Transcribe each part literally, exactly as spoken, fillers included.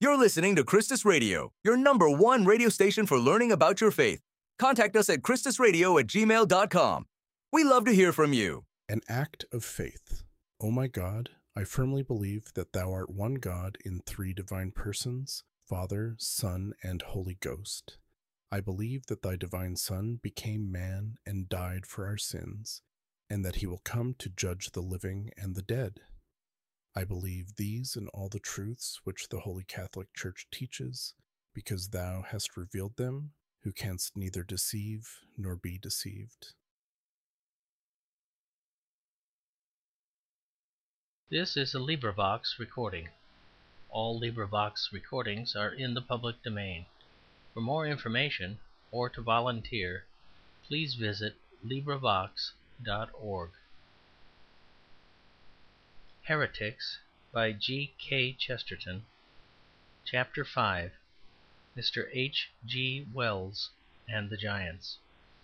You're listening to Christus Radio, your number one radio station for learning about your faith. Contact us at christusradio at gmail dot com. We love to hear from you. An act of faith. O my God, I firmly believe that thou art one God in three divine persons, Father, Son, and Holy Ghost. I believe that thy divine Son became man and died for our sins, and that he will come to judge the living and the dead. I believe these and all the truths which the Holy Catholic Church teaches, because thou hast revealed them, who canst neither deceive nor be deceived. This is a LibriVox recording. All LibriVox recordings are in the public domain. For more information or to volunteer, please visit LibriVox dot org. Heretics by G. K. Chesterton. Chapter five. Mister H. G. Wells and the Giants.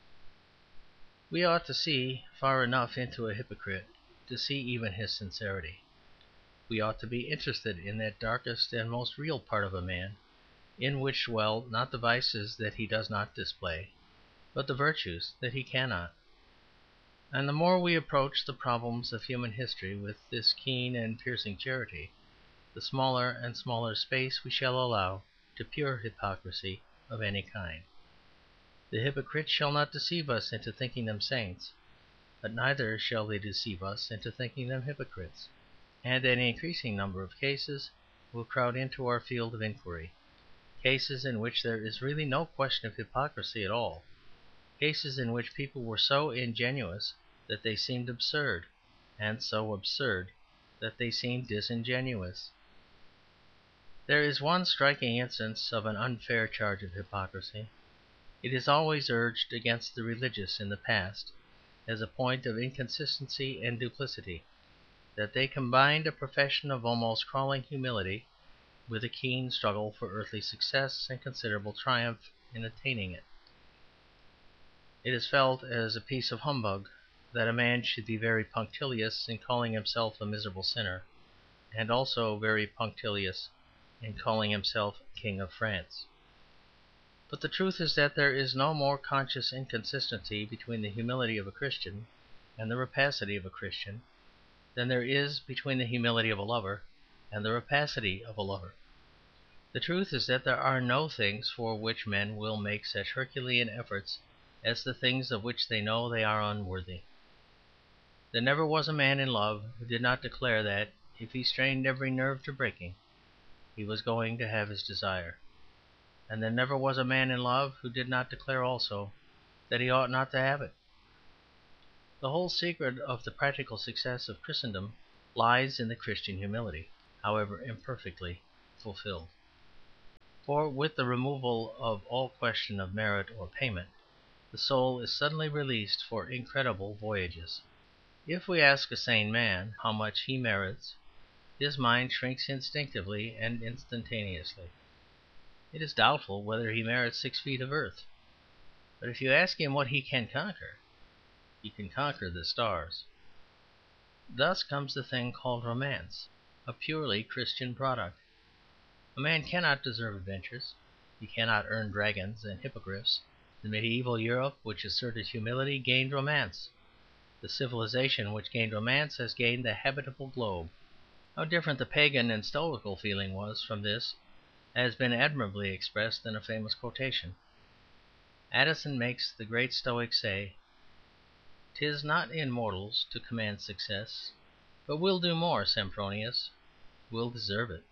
We ought to see far enough into a hypocrite to see even his sincerity. We ought to be interested in that darkest and most real part of a man, in which dwell not the vices that he does not display, but the virtues that he cannot. And the more we approach the problems of human history with this keen and piercing charity, the smaller and smaller space we shall allow to pure hypocrisy of any kind. The hypocrites shall not deceive us into thinking them saints, but neither shall they deceive us into thinking them hypocrites. And an increasing number of cases will crowd into our field of inquiry, cases in which there is really no question of hypocrisy at all, cases in which people were so ingenuous that they seemed absurd, and so absurd that they seemed disingenuous. There is one striking instance of an unfair charge of hypocrisy. It is always urged against the religious in the past as a point of inconsistency and duplicity, that they combined a profession of almost crawling humility with a keen struggle for earthly success and considerable triumph in attaining it. It is felt as a piece of humbug that a man should be very punctilious in calling himself a miserable sinner, and also very punctilious in calling himself King of France. But the truth is that there is no more conscious inconsistency between the humility of a Christian and the rapacity of a Christian than there is between the humility of a lover and the rapacity of a lover. The truth is that there are no things for which men will make such Herculean efforts as the things of which they know they are unworthy. There never was a man in love who did not declare that, if he strained every nerve to breaking, he was going to have his desire. And there never was a man in love who did not declare also that he ought not to have it. The whole secret of the practical success of Christendom lies in the Christian humility, however imperfectly fulfilled. For with the removal of all question of merit or payment, the soul is suddenly released for incredible voyages. If we ask a sane man how much he merits, his mind shrinks instinctively and instantaneously. It is doubtful whether he merits six feet of earth. But if you ask him what he can conquer, he can conquer the stars. Thus comes the thing called romance, a purely Christian product. A man cannot deserve adventures. He cannot earn dragons and hippogriffs. The medieval Europe, which asserted humility, gained romance. The civilization which gained romance has gained the habitable globe. How different the pagan and stoical feeling was from this has been admirably expressed in a famous quotation. Addison makes the great Stoic say, "'Tis not in mortals to command success, but we'll do more, Sempronius, we'll deserve it."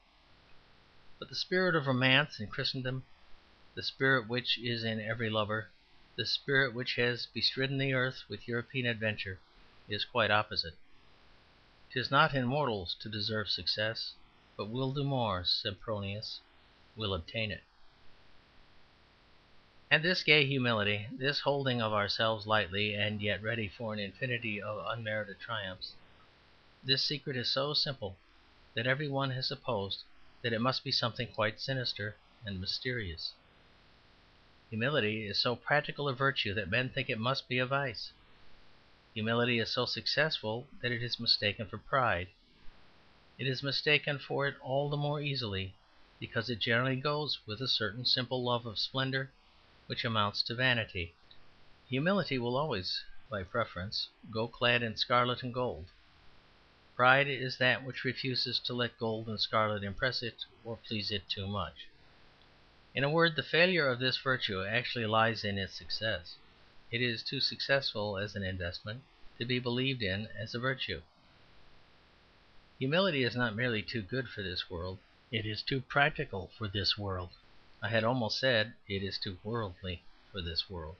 But the spirit of romance in Christendom, the spirit which is in every lover, the spirit which has bestridden the earth with European adventure, is quite opposite. "'Tis not in mortals to deserve success, but we'll do more, Sempronius, we'll obtain it." And this gay humility, this holding of ourselves lightly and yet ready for an infinity of unmerited triumphs, this secret is so simple that every one has supposed that it must be something quite sinister and mysterious. Humility is so practical a virtue that men think it must be a vice. Humility is so successful that it is mistaken for pride. It is mistaken for it all the more easily because it generally goes with a certain simple love of splendour which amounts to vanity. Humility will always, by preference, go clad in scarlet and gold. Pride is that which refuses to let gold and scarlet impress it or please it too much. In a word, the failure of this virtue actually lies in its success. It is too successful as an investment to be believed in as a virtue. Humility is not merely too good for this world, it is too practical for this world. I had almost said it is too worldly for this world.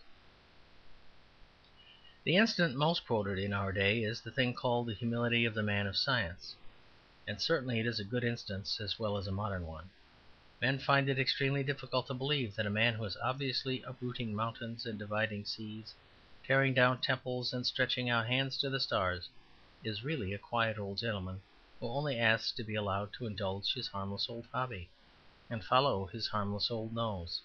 The incident most quoted in our day is the thing called the humility of the man of science, and certainly it is a good instance as well as a modern one. Men find it extremely difficult to believe that a man who is obviously uprooting mountains and dividing seas, tearing down temples and stretching out hands to the stars, is really a quiet old gentleman who only asks to be allowed to indulge his harmless old hobby and follow his harmless old nose.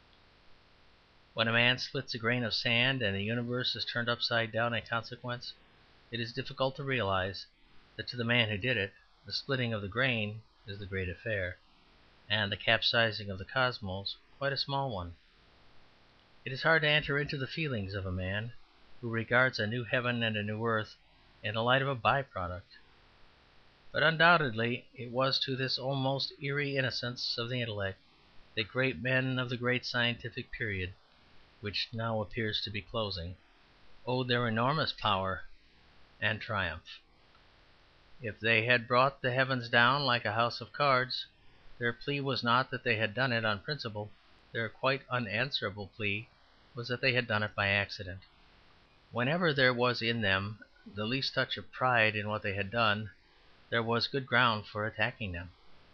When a man splits a grain of sand and the universe is turned upside down in consequence, it is difficult to realize that to the man who did it the splitting of the grain is the great affair, and the capsizing of the cosmos quite a small one. It is hard to enter into the feelings of a man who regards a new heaven and a new earth in the light of a by-product. But undoubtedly it was to this almost eerie innocence of the intellect that great men of the great scientific period, which now appears to be closing, owed their enormous power and triumph. If they had brought the heavens down like a house of cards, their plea was not that they had done it on principle. Their quite unanswerable plea was that they had done it by accident. Whenever there was in them the least touch of pride in what they had done, there was good ground for attacking them.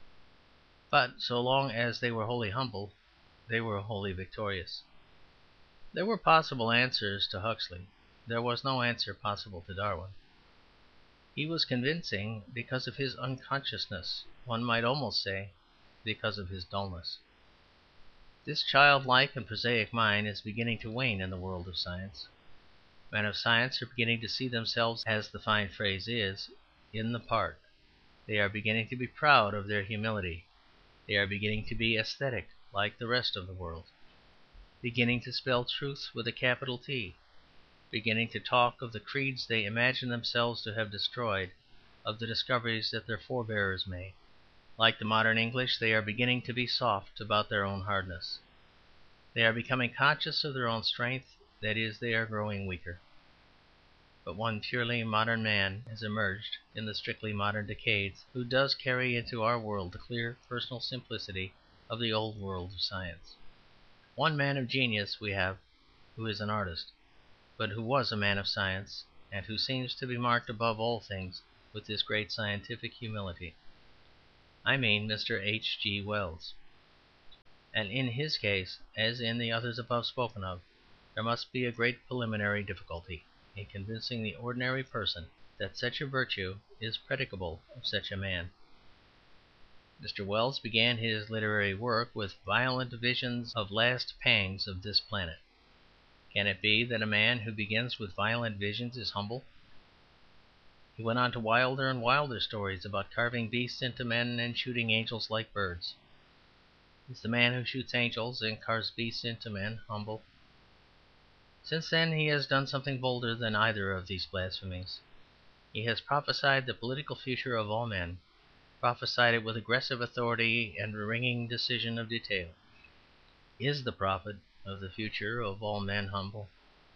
But so long as they were wholly humble, they were wholly victorious. There were possible answers to Huxley. There was no answer possible to Darwin. He was convincing because of his unconsciousness, one might almost say because of his dullness. This childlike and prosaic mind is beginning to wane in the world of science. Men of science are beginning to see themselves, as the fine phrase is, in the part. They are beginning to be proud of their humility. They are beginning to be aesthetic like the rest of the world, beginning to spell truth with a capital T, beginning to talk of the creeds they imagine themselves to have destroyed, of the discoveries that their forebears made. Like the modern English, they are beginning to be soft about their own hardness. They are becoming conscious of their own strength, that is, they are growing weaker. But one purely modern man has emerged in the strictly modern decades who does carry into our world the clear personal simplicity of the old world of science. One man of genius we have who is an artist, but who was a man of science, and who seems to be marked above all things with this great scientific humility. I mean Mister H G Wells. And in his case, as in the others above spoken of, there must be a great preliminary difficulty in convincing the ordinary person that such a virtue is predicable of such a man. Mister Wells began his literary work with violent visions of last pangs of this planet. Can it be that a man who begins with violent visions is humble? He went on to wilder and wilder stories about carving beasts into men and shooting angels like birds. Is the man who shoots angels and carves beasts into men humble? Since then he has done something bolder than either of these blasphemies. He has prophesied the political future of all men, prophesied it with aggressive authority and ringing decision of detail. Is the prophet of the future of all men humble?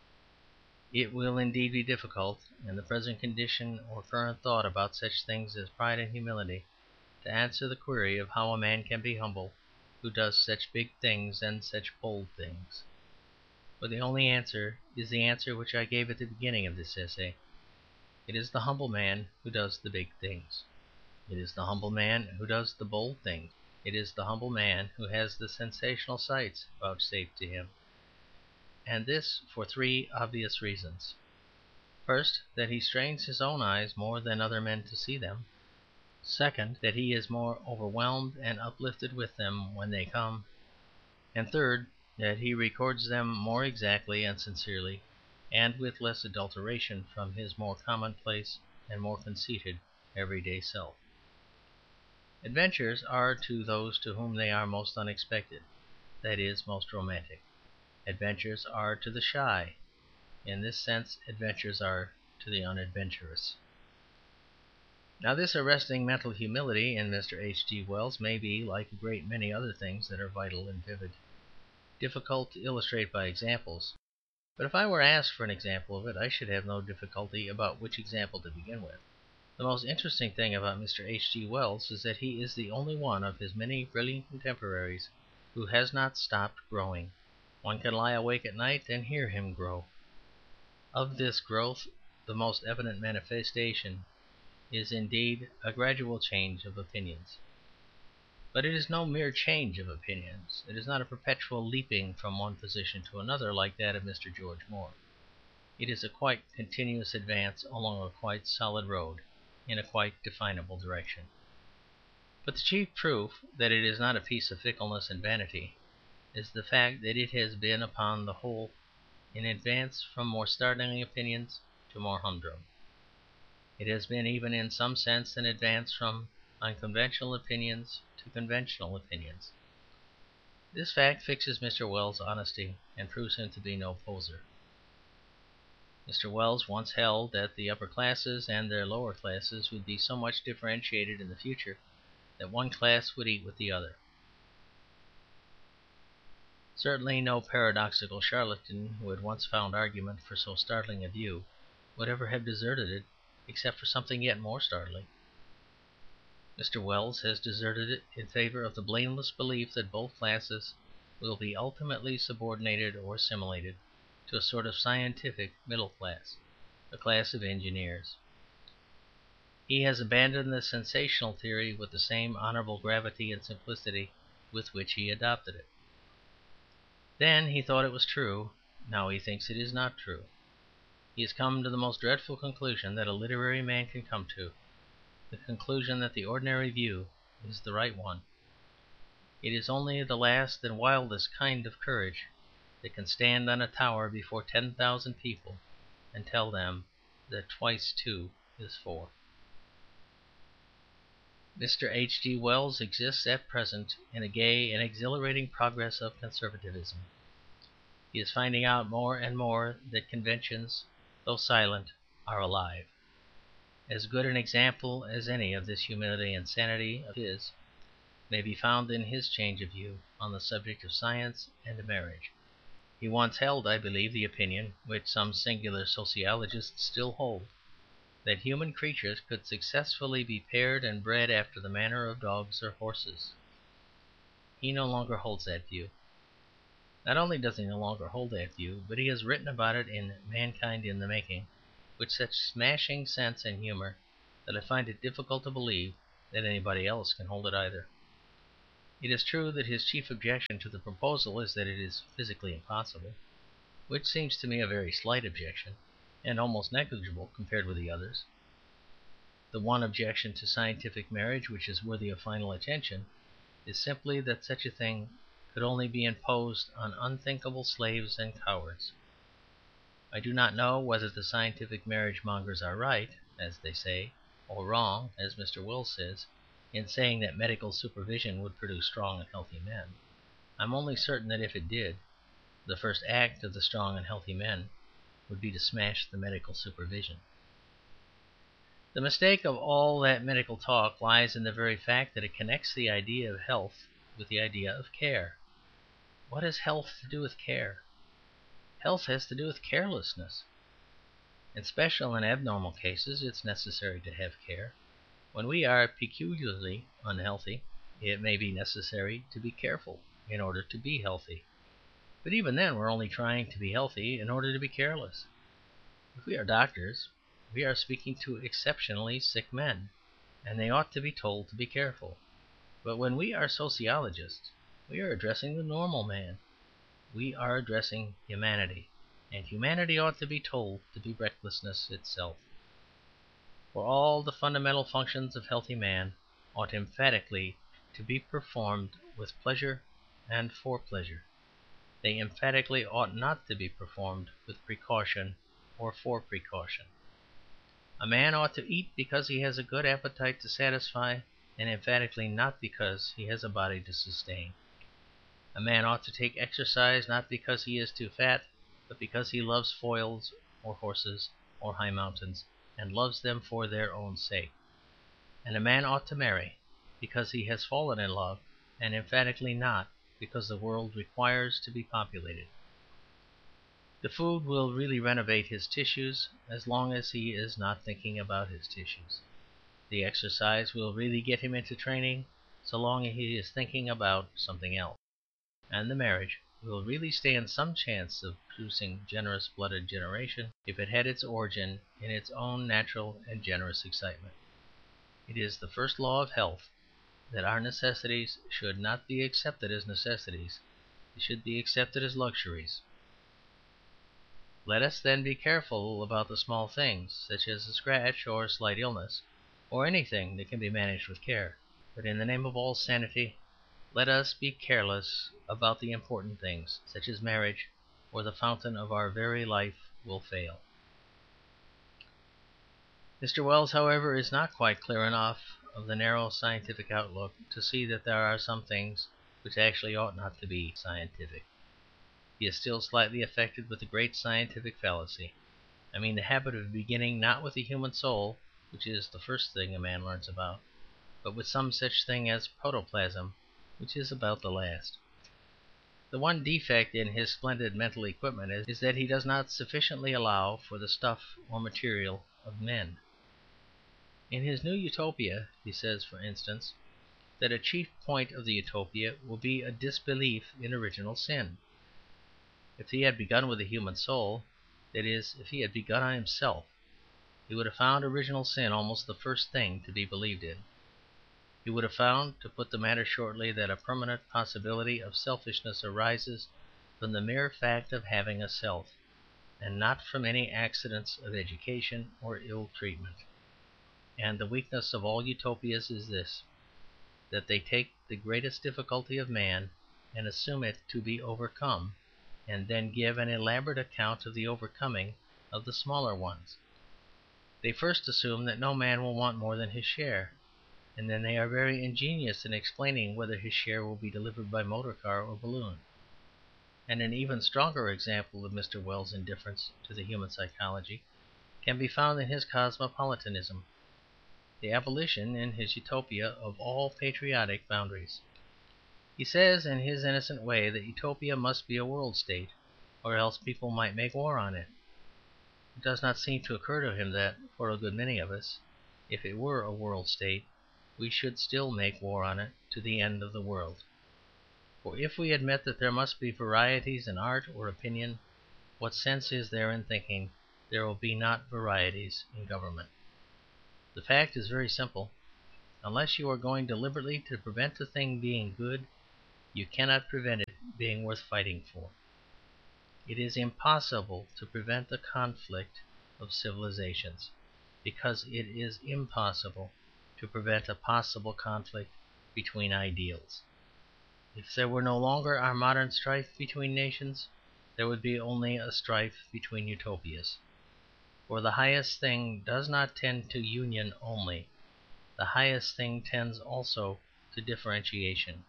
It will indeed be difficult, in the present condition or current thought about such things as pride and humility, to answer the query of how a man can be humble who does such big things and such bold things. But the only answer is the answer which I gave at the beginning of this essay. It is the humble man who does the big things. It is the humble man who does the bold things. It is the humble man who has the sensational sights vouchsafed to him. And this for three obvious reasons. First, that he strains his own eyes more than other men to see them. Second, that he is more overwhelmed and uplifted with them when they come. And third, that he records them more exactly and sincerely, and with less adulteration from his more commonplace and more conceited everyday self. Adventures are to those to whom they are most unexpected, that is, most romantic. Adventures are to the shy. In this sense adventures are to the unadventurous. Now this arresting mental humility in Mr. H. G. Wells may be, like a great many other things that are vital and vivid, difficult to illustrate by examples. But if I were asked for an example of it, I should have no difficulty about which example to begin with. The most interesting thing about Mr. H. G. Wells is that he is the only one of his many brilliant contemporaries who has not stopped growing. One can lie awake at night and hear him grow. Of this growth the most evident manifestation is indeed a gradual change of opinions. But it is no mere change of opinions. It is not a perpetual leaping from one position to another like that of Mister George Moore. It is a quite continuous advance along a quite solid road in a quite definable direction. But the chief proof that it is not a piece of fickleness and vanity is the fact that it has been upon the whole an advance from more startling opinions to more humdrum. It has been even in some sense an advance from unconventional opinions to conventional opinions. This fact fixes Mister Wells' honesty and proves him to be no poser. Mister Wells once held that the upper classes and their lower classes would be so much differentiated in the future that one class would eat with the other. Certainly no paradoxical charlatan who had once found argument for so startling a view would ever have deserted it except for something yet more startling. Mister Wells has deserted it in favour of the blameless belief that both classes will be ultimately subordinated or assimilated to a sort of scientific middle class, a class of engineers. He has abandoned the sensational theory with the same honourable gravity and simplicity with which he adopted it. Then he thought it was true; now he thinks it is not true. He has come to the most dreadful conclusion that a literary man can come to, the conclusion that the ordinary view is the right one. It is only the last and wildest kind of courage that can stand on a tower before ten thousand people and tell them that twice two is four. Mister H. G. Wells exists at present in a gay and exhilarating progress of conservatism. He is finding out more and more that conventions, though silent, are alive. As good an example as any of this humility and sanity of his may be found in his change of view on the subject of science and marriage. He once held, I believe, the opinion, which some singular sociologists still hold, that human creatures could successfully be paired and bred after the manner of dogs or horses. He no longer holds that view. Not only does he no longer hold that view, but he has written about it in Mankind in the Making with such smashing sense and humour that I find it difficult to believe that anybody else can hold it either. It is true that his chief objection to the proposal is that it is physically impossible, which seems to me a very slight objection, and almost negligible compared with the others. The one objection to scientific marriage which is worthy of final attention is simply that such a thing could only be imposed on unthinkable slaves and cowards. I do not know whether the scientific marriage mongers are right, as they say, or wrong, as Mister Wells says, in saying that medical supervision would produce strong and healthy men. I am only certain that if it did, the first act of the strong and healthy men would be to smash the medical supervision. The mistake of all that medical talk lies in the very fact that it connects the idea of health with the idea of care. What has health to do with care? Health has to do with carelessness. In special and abnormal cases it is necessary to have care. When we are peculiarly unhealthy, it may be necessary to be careful in order to be healthy. But even then we are only trying to be healthy in order to be careless. If we are doctors, we are speaking to exceptionally sick men, and they ought to be told to be careful. But when we are sociologists, we are addressing the normal man. We are addressing humanity, and humanity ought to be told to be recklessness itself. For all the fundamental functions of healthy man ought emphatically to be performed with pleasure and for pleasure. They emphatically ought not to be performed with precaution or for precaution. A man ought to eat because he has a good appetite to satisfy, and emphatically not because he has a body to sustain. A man ought to take exercise not because he is too fat, but because he loves foils or horses or high mountains, and loves them for their own sake. And a man ought to marry because he has fallen in love, and emphatically not because the world requires to be populated. The food will really renovate his tissues as long as he is not thinking about his tissues. The exercise will really get him into training so long as he is thinking about something else. And the marriage will really stand some chance of producing generous-blooded generation if it had its origin in its own natural and generous excitement. It is the first law of health that our necessities should not be accepted as necessities, they should be accepted as luxuries. Let us then be careful about the small things, such as a scratch or a slight illness, or anything that can be managed with care. But in the name of all sanity, let us be careless about the important things, such as marriage, or the fountain of our very life will fail. Mister Wells, however, is not quite clear enough of the narrow scientific outlook to see that there are some things which actually ought not to be scientific. He is still slightly affected with the great scientific fallacy. I mean the habit of beginning not with the human soul, which is the first thing a man learns about, but with some such thing as protoplasm, which is about the last. The one defect in his splendid mental equipment is that he does not sufficiently allow for the stuff or material of men. In his new Utopia he says, for instance, that a chief point of the Utopia will be a disbelief in original sin. If he had begun with the human soul, that is, if he had begun on himself, he would have found original sin almost the first thing to be believed in. He would have found, to put the matter shortly, that a permanent possibility of selfishness arises from the mere fact of having a self, and not from any accidents of education or ill treatment. And the weakness of all Utopias is this, that they take the greatest difficulty of man and assume it to be overcome, and then give an elaborate account of the overcoming of the smaller ones. They first assume that no man will want more than his share, and then they are very ingenious in explaining whether his share will be delivered by motor car or balloon. And an even stronger example of Mister Wells' indifference to the human psychology can be found in his cosmopolitanism, the abolition in his Utopia of all patriotic boundaries. He says in his innocent way that Utopia must be a world state, or else people might make war on it. It does not seem to occur to him that, for a good many of us, if it were a world state, we should still make war on it to the end of the world. For if we admit that there must be varieties in art or opinion, what sense is there in thinking there will be not varieties in government? The fact is very simple. Unless you are going deliberately to prevent a thing being good, you cannot prevent it being worth fighting for. It is impossible to prevent the conflict of civilizations, because it is impossible to prevent a possible conflict between ideals. If there were no longer our modern strife between nations, there would be only a strife between Utopias. For the highest thing does not tend to union only. The highest thing tends also to differentiation.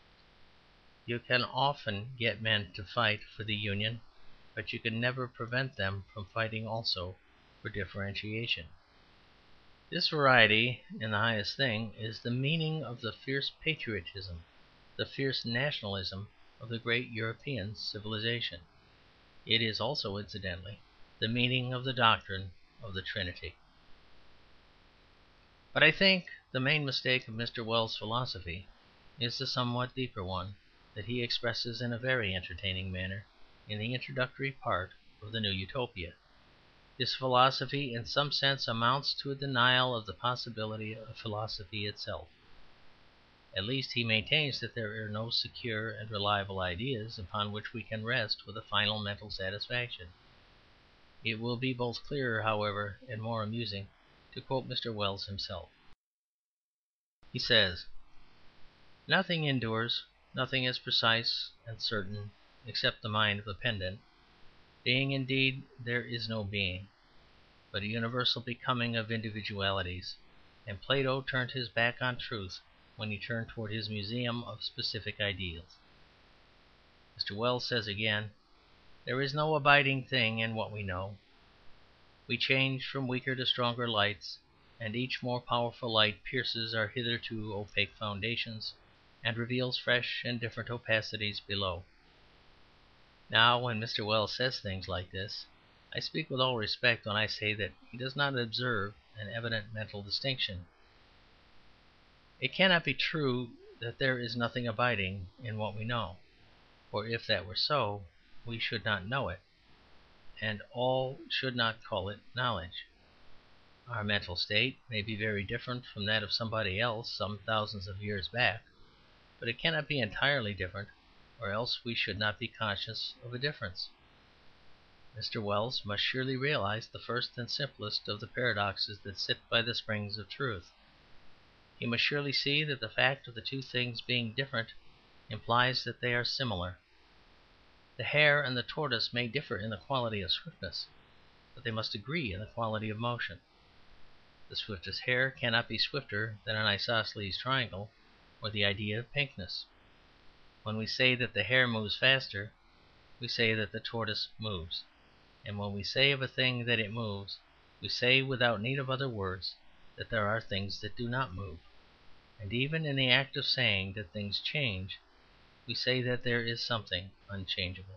You can often get men to fight for the union, but you can never prevent them from fighting also for differentiation. This variety in the highest thing is the meaning of the fierce patriotism, the fierce nationalism of the great European civilization. It is also, incidentally, the meaning of the doctrine of the Trinity. But I think the main mistake of Mister Wells' philosophy is the somewhat deeper one that he expresses in a very entertaining manner in the introductory part of the new Utopia. His philosophy in some sense amounts to a denial of the possibility of philosophy itself. At least he maintains that there are no secure and reliable ideas upon which we can rest with a final mental satisfaction. It will be both clearer, however, and more amusing to quote Mister Wells himself. He says, "Nothing endures, nothing is precise and certain except the mind of a pedant. Being, indeed, there is no being, but a universal becoming of individualities. and Plato turned his back on truth when he turned towards his museum of specific ideals. Mister Wells says again, "There is no abiding thing in what we know. We change from weaker to stronger lights, and each more powerful light pierces our hitherto opaque foundations and reveals fresh and different opacities below." Now, when Mister Wells says things like this, I speak with all respect when I say that he does not observe an evident mental distinction. It cannot be true that there is nothing abiding in what we know, for if that were so we should not know it, and all should not call it knowledge. Our mental state may be very different from that of somebody else some thousands of years back, but it cannot be entirely different, or else we should not be conscious of a difference. Mister Wells must surely realize the first and simplest of the paradoxes that sit by the springs of truth. He must surely see that the fact of the two things being different implies that they are similar. The hare and the tortoise may differ in the quality of swiftness, but they must agree in the quality of motion. The swiftest hare cannot be swifter than an isosceles triangle or the idea of pinkness. When we say that the hare moves faster, we say that the tortoise moves. And when we say of a thing that it moves, we say without need of other words that there are things that do not move. And even in the act of saying that things change, we say that there is something unchangeable.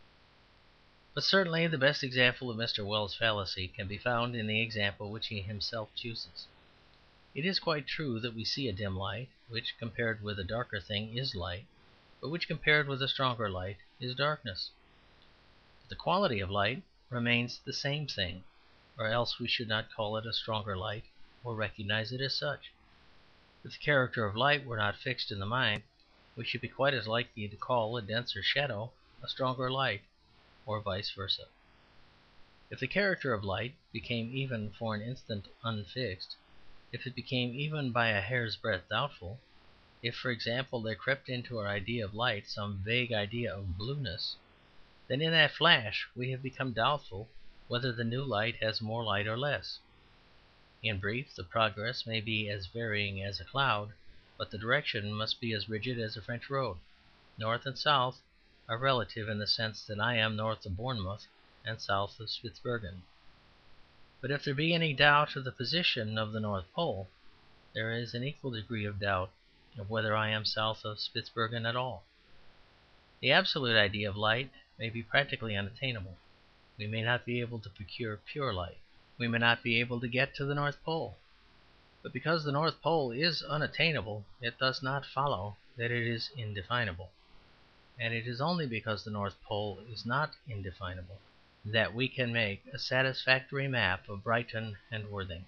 But certainly the best example of Mister Wells' fallacy can be found in the example which he himself chooses. It is quite true that we see a dim light, which compared with a darker thing is light, but which compared with a stronger light is darkness. But the quality of light remains the same thing, or else we should not call it a stronger light or recognize it as such. If the character of light were not fixed in the mind, we should be quite as likely to call a denser shadow a stronger light, or vice versa. If the character of light became even for an instant unfixed, if it became even by a hair's breadth doubtful, if, for example, there crept into our idea of light some vague idea of blueness, then in that flash we have become doubtful whether the new light has more light or less. In brief, the progress may be as varying as a cloud, but the direction must be as rigid as a French road. North and south are relative in the sense that I am north of Bournemouth and south of Spitzbergen. But if there be any doubt of the position of the North Pole, there is an equal degree of doubt of whether I am south of Spitzbergen at all. The absolute idea of light may be practically unattainable. We may not be able to procure pure light. We may not be able to get to the North Pole. But because the North Pole is unattainable, it does not follow that it is indefinable. And it is only because the North Pole is not indefinable that we can make a satisfactory map of Brighton and Worthing.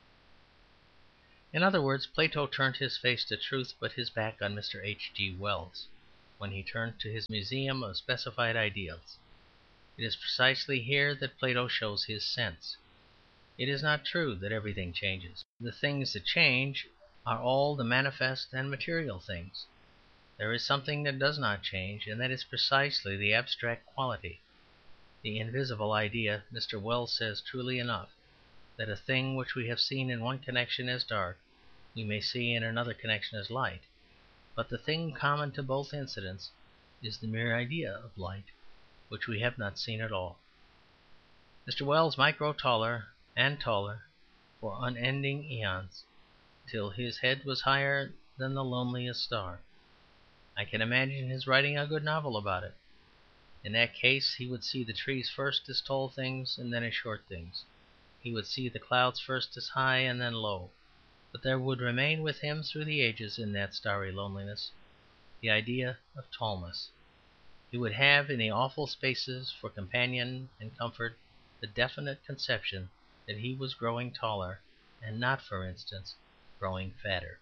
In other words, Plato turned his face to truth but his back on Mister H G Wells when he turned to his museum of specified ideals. It is precisely here that Plato shows his sense. It is not true that everything changes. The things that change are all the manifest and material things. There is something that does not change, and that is precisely the abstract quality, the invisible idea. Mister Wells says truly enough that a thing which we have seen in one connection as dark we may see in another connection as light, but the thing common to both incidents is the mere idea of light, which we have not seen at all. Mister Wells might grow taller and taller for unending aeons, till his head was higher than the loneliest star. I can imagine his writing a good novel about it. In that case he would see the trees first as tall things and then as short things. He would see the clouds first as high and then low. But there would remain with him through the ages in that starry loneliness the idea of tallness. He would have in the awful spaces for companion and comfort the definite conception that he was growing taller, and not, for instance, growing fatter.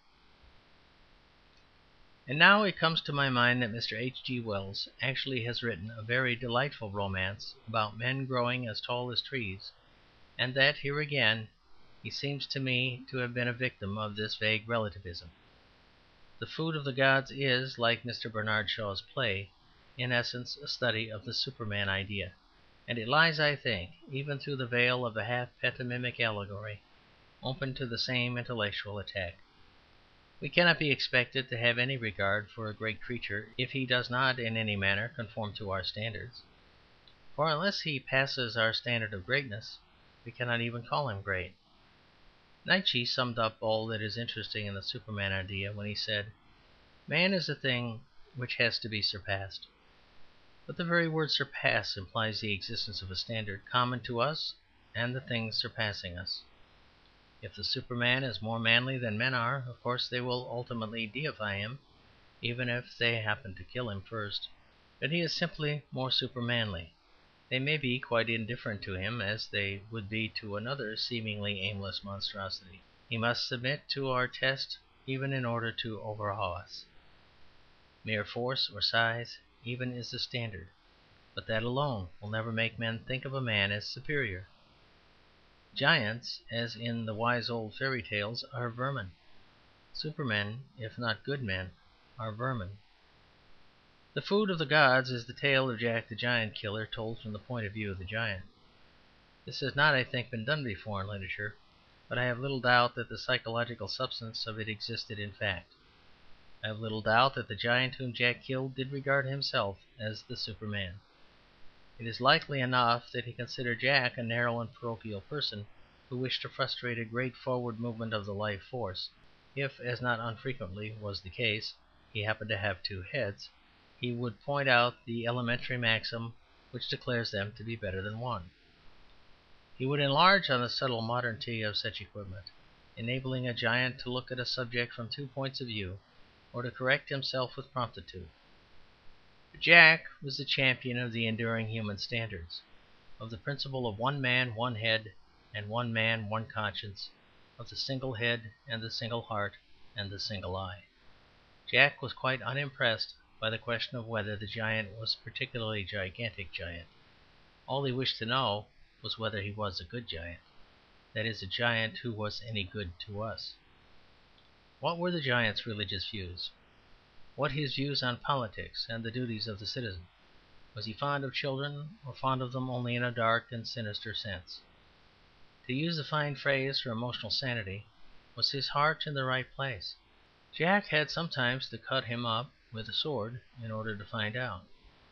And now it comes to my mind that Mister H G Wells actually has written a very delightful romance about men growing as tall as trees, and that, here again, he seems to me to have been a victim of this vague relativism. The Food of the Gods is, like Mister Bernard Shaw's play, in essence a study of the Superman idea, and it lies, I think, even through the veil of a half pantomimic allegory, open to the same intellectual attack. We cannot be expected to have any regard for a great creature if he does not in any manner conform to our standards. For unless he passes our standard of greatness, we cannot even call him great. Nietzsche summed up all that is interesting in the Superman idea when he said, "Man is a thing which has to be surpassed." But the very word surpass implies the existence of a standard common to us and the things surpassing us. If the Superman is more manly than men are, of course they will ultimately deify him, even if they happen to kill him first. But he is simply more supermanly. They may be quite indifferent to him, as they would be to another seemingly aimless monstrosity. He must submit to our test even in order to overawe us. Mere force or size even is the standard, but that alone will never make men think of a man as superior. Giants, as in the wise old fairy tales, are vermin. Supermen, if not good men, are vermin. The Food of the Gods is the tale of Jack the Giant Killer told from the point of view of the giant. This has not, I think, been done before in literature, but I have little doubt that the psychological substance of it existed in fact. I have little doubt that the giant whom Jack killed did regard himself as the Superman. It is likely enough that he considered Jack a narrow and parochial person who wished to frustrate a great forward movement of the life force. If, as not unfrequently was the case, he happened to have two heads, he would point out the elementary maxim which declares them to be better than one. He would enlarge on the subtle modernity of such equipment, enabling a giant to look at a subject from two points of view, or to correct himself with promptitude. But Jack was the champion of the enduring human standards, of the principle of one man, one head, and one man, one conscience, of the single head and the single heart and the single eye. Jack was quite unimpressed by the question of whether the giant was a particularly gigantic giant. All he wished to know was whether he was a good giant, that is, a giant who was any good to us. What were the giant's religious views? What his views on politics and the duties of the citizen? Was he fond of children, or fond of them only in a dark and sinister sense? To use a fine phrase for emotional sanity, was his heart in the right place? Jack had sometimes to cut him up with a sword in order to find out.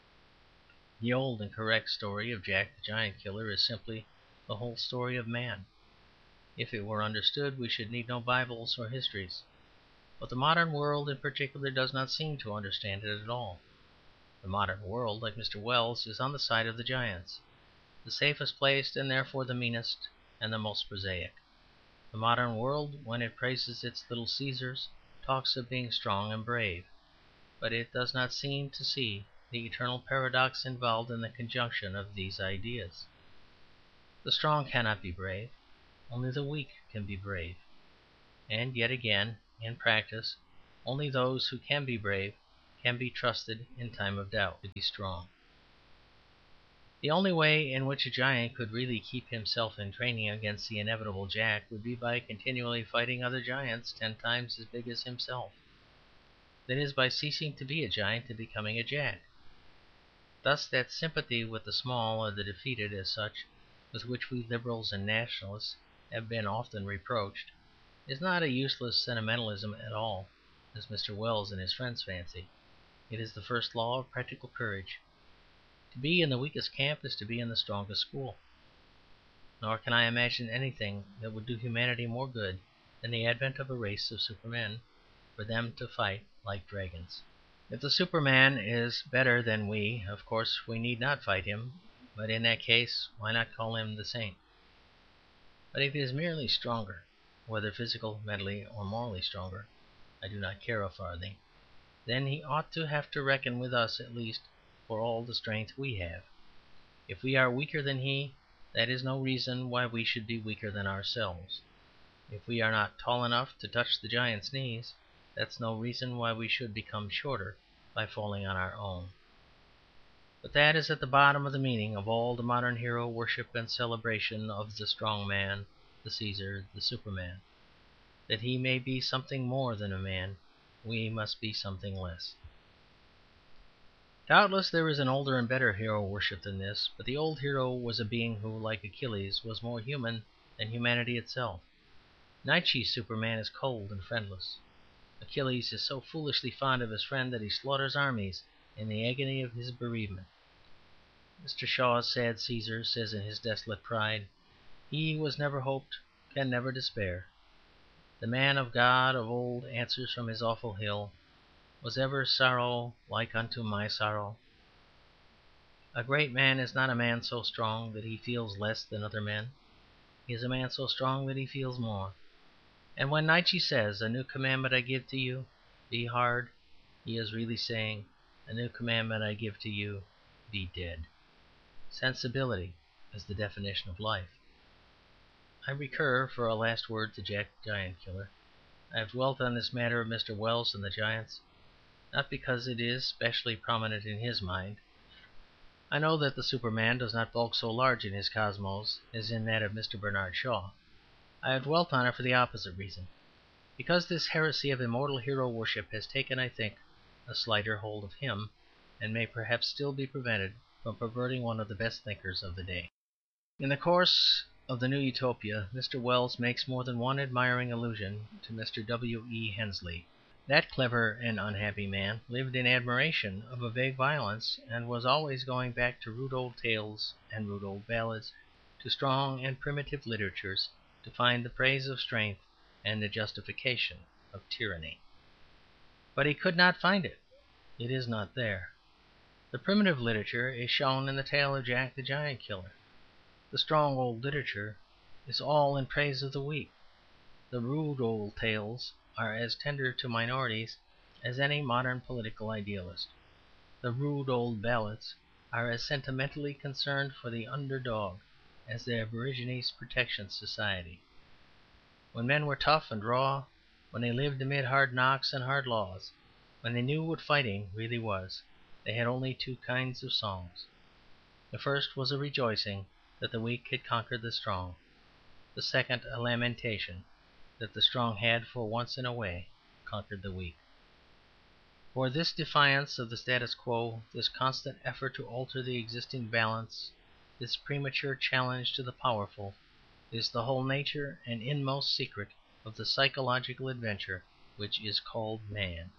The old and correct story of Jack the Giant Killer is simply the whole story of man. If it were understood, we should need no Bibles or histories. But the modern world in particular does not seem to understand it at all. The modern world, like Mister Wells, is on the side of the giants, the safest placed and therefore the meanest and the most prosaic. The modern world, when it praises its little Caesars, talks of being strong and brave, but it does not seem to see the eternal paradox involved in the conjunction of these ideas. The strong cannot be brave, only the weak can be brave. And yet again, in practice, only those who can be brave can be trusted in time of doubt to be strong. The only way in which a giant could really keep himself in training against the inevitable Jack would be by continually fighting other giants ten times as big as himself. That is, by ceasing to be a giant and becoming a Jack. Thus that sympathy with the small or the defeated as such, with which we Liberals and Nationalists have been often reproached, is not a useless sentimentalism at all, as Mister Wells and his friends fancy. It is the first law of practical courage. To be in the weakest camp is to be in the strongest school. Nor can I imagine anything that would do humanity more good than the advent of a race of supermen, for them to fight like dragons. If the Superman is better than we, of course we need not fight him, but in that case why not call him the Saint? But if he is merely stronger, whether physical, mentally, or morally stronger, I do not care a farthing, then he ought to have to reckon with us at least for all the strength we have. If we are weaker than he, that is no reason why we should be weaker than ourselves. If we are not tall enough to touch the giant's knees, that's no reason why we should become shorter by falling on our own. But that is at the bottom of the meaning of all the modern hero worship and celebration of the strong man, the Caesar, the Superman. That he may be something more than a man, we must be something less. Doubtless there is an older and better hero worship than this, but the old hero was a being who, like Achilles, was more human than humanity itself. Nietzsche's Superman is cold and friendless. Achilles is so foolishly fond of his friend that he slaughters armies in the agony of his bereavement. Mister Shaw's sad Caesar says in his desolate pride, "He was never hoped, can never despair." The man of God of old answers from his awful hill, "Was ever sorrow like unto my sorrow?" A great man is not a man so strong that he feels less than other men. He is a man so strong that he feels more. And when Nietzsche says, "A new commandment I give to you, be hard," he is really saying, "A new commandment I give to you, be dead." Sensibility is the definition of life. I recur for a last word to Jack the Giant Killer. I have dwelt on this matter of Mister Wells and the giants, not because it is specially prominent in his mind. I know that the Superman does not bulk so large in his cosmos as in that of Mister Bernard Shaw. I have dwelt on it for the opposite reason, because this heresy of immortal hero worship has taken, I think, a slighter hold of him, and may perhaps still be prevented from perverting one of the best thinkers of the day. In the course of the New Utopia, Mister Wells makes more than one admiring allusion to Mister W. E. Hensley. That clever and unhappy man lived in admiration of a vague violence, and was always going back to rude old tales and rude old ballads, to strong and primitive literatures, to find the praise of strength and the justification of tyranny. But he could not find it. It is not there. The primitive literature is shown in the tale of Jack the Giant Killer. The strong old literature is all in praise of the weak. The rude old tales are as tender to minorities as any modern political idealist. The rude old ballads are as sentimentally concerned for the under dog as the Aborigines Protection Society. When men were tough and raw, when they lived amid hard knocks and hard laws, when they knew what fighting really was, they had only two kinds of songs. The first was a rejoicing that the weak had conquered the strong; the second a lamentation that the strong had, for once in a way, conquered the weak. For this defiance of the status quo, this constant effort to alter the existing balance, this premature challenge to the powerful, is the whole nature and inmost secret of the psychological adventure which is called man.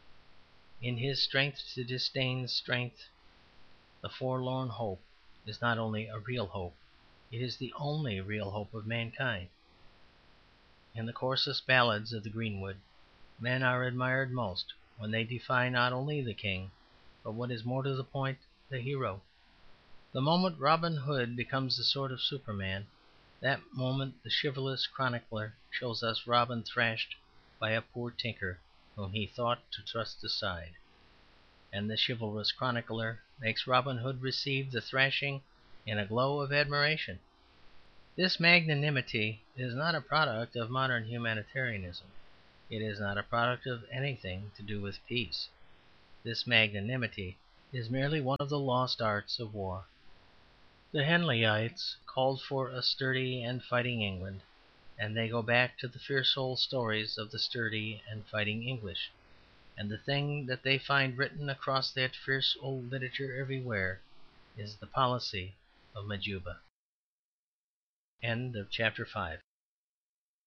In his strength to disdain strength, the forlorn hope is not only a real hope, it is the only real hope of mankind. In the coarsest ballads of the greenwood, men are admired most when they defy not only the king, but, what is more to the point, the hero. The moment Robin Hood becomes a sort of Superman, that moment the chivalrous chronicler shows us Robin thrashed by a poor tinker whom he thought to thrust aside. And the chivalrous chronicler makes Robin Hood receive the thrashing in a glow of admiration. This magnanimity is not a product of modern humanitarianism. It is not a product of anything to do with peace. This magnanimity is merely one of the lost arts of war. The Henleyites called for a sturdy and fighting England, and they go back to the fierce old stories of the sturdy and fighting English. And the thing that they find written across that fierce old literature everywhere is the policy of Majuba. End of chapter five.